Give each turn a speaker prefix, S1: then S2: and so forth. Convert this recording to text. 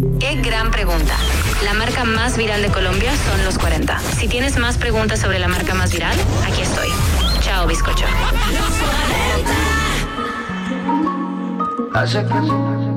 S1: ¡Qué gran pregunta! La marca más viral de Colombia son los 40. Si tienes más preguntas sobre la marca más viral, aquí estoy. Chao, bizcocho.
S2: Los 40.